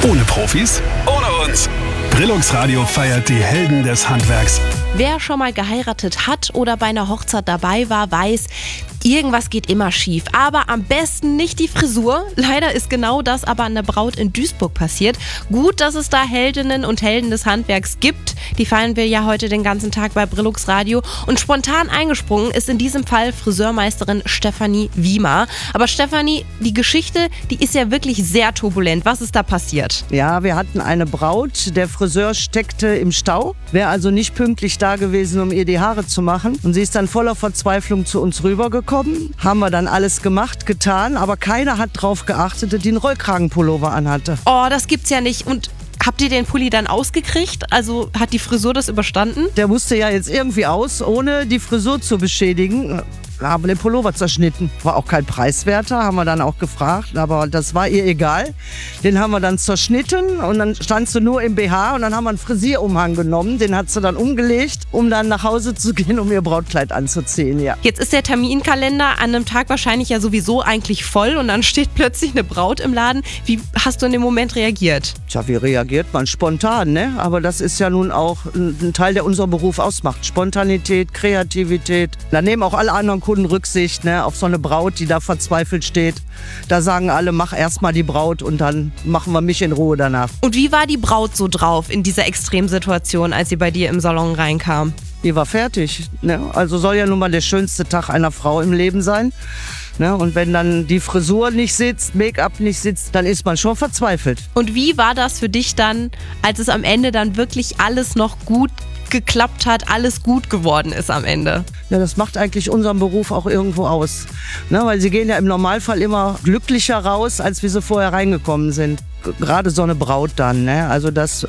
Ohne Profis, ohne uns. Brillux Radio feiert die Helden des Handwerks. Wer schon mal geheiratet hat oder bei einer Hochzeit dabei war, weiß, irgendwas geht immer schief. Aber am besten nicht die Frisur. Leider ist genau das aber an der Braut in Duisburg passiert. Gut, dass es da Heldinnen und Helden des Handwerks gibt. Die feiern wir ja heute den ganzen Tag bei Brillux Radio. Und spontan eingesprungen ist in diesem Fall Friseurmeisterin Stefanie Wiemer. Aber Stefanie, die Geschichte, die ist ja wirklich sehr turbulent. Was ist da passiert? Ja, wir hatten eine Braut, der Friseur steckte im Stau, wäre also nicht pünktlich da gewesen, um ihr die Haare zu machen. Und sie ist dann voller Verzweiflung zu uns rübergekommen. Haben wir dann alles gemacht, getan, aber keiner hat drauf geachtet, dass die einen Rollkragenpullover anhatte. Oh, das gibt's ja nicht. Und habt ihr den Pulli dann ausgekriegt? Also hat die Frisur das überstanden? Der musste ja jetzt irgendwie aus, ohne die Frisur zu beschädigen. Haben den Pullover zerschnitten. War auch kein preiswerter, haben wir dann auch gefragt, aber das war ihr egal. Den haben wir dann zerschnitten und dann stand sie nur im BH und dann haben wir einen Frisierumhang genommen, den hat sie dann umgelegt, um dann nach Hause zu gehen, um ihr Brautkleid anzuziehen, ja. Jetzt ist der Terminkalender an einem Tag wahrscheinlich ja sowieso eigentlich voll und dann steht plötzlich eine Braut im Laden. Wie hast du in dem Moment reagiert? Tja, wie reagiert man? Spontan, ne? Aber das ist ja nun auch ein Teil, der unseren Beruf ausmacht. Spontanität, Kreativität. Da nehmen auch alle anderen Kunden Rücksicht, ne, auf so eine Braut, die da verzweifelt steht. Da sagen alle, mach erst mal die Braut und dann machen wir mich in Ruhe danach. Und wie war die Braut so drauf in dieser Extremsituation, als sie bei dir im Salon reinkam? Die war fertig. Ne? Also soll ja nun mal der schönste Tag einer Frau im Leben sein. Ne? Und wenn dann die Frisur nicht sitzt, Make-up nicht sitzt, dann ist man schon verzweifelt. Und wie war das für dich dann, als es am Ende dann wirklich alles noch gut geklappt hat, alles gut geworden ist am Ende? Ja, das macht eigentlich unseren Beruf auch irgendwo aus. Ne? Weil sie gehen ja im Normalfall immer glücklicher raus, als wie sie vorher reingekommen sind. Gerade so eine Braut dann. Ne? Also das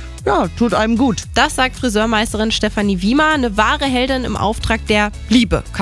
tut einem gut. Das sagt Friseurmeisterin Stefanie Wiemer, eine wahre Heldin im Auftrag der Liebe.